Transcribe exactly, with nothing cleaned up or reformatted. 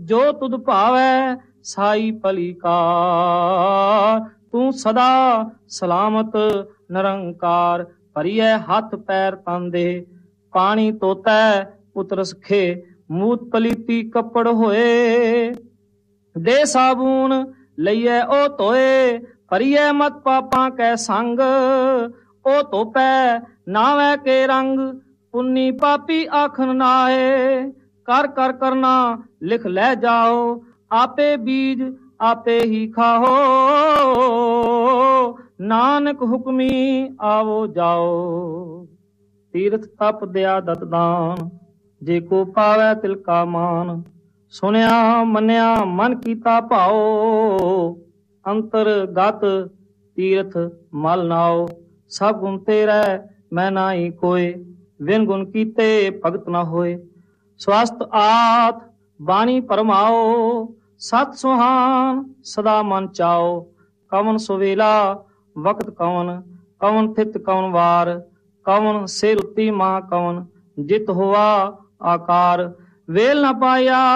जो तुद भावै साई भली कार। तू सदा सलामत निरंकार, भरिए हथ पैर तन दे। पानी तोतै पुत्र सखे, मूत पलीती कपड़ होए। दे साबून लइए ओ धोए, भरिए मत पापां कै संग। ओ धोपै नावै के रंग, पुन्नी पापी आखन नाए। कर कर करना लिख लै जाओ, आपे बीज आपे ही खाओ। नानक हुक्मी आवो जाओ। तीर्थ तप दया दत दान, जे को पावै तिल का मान। सुनिया मनिया मन कीता भाओ, अंतर गत तीर्थ मल नाओ। सब गुण तेरै मैं नाई कोय, बिन गुण कीते भगत न होए। स्वस्थ आत बाणी परमाओ, सत सुहान सदा मन चाओ। कवन सुवेला वक्त कवन, कवन थित कवन वार। कवन से रुती मां कवन, जित हुआ आकार। वेल न पाया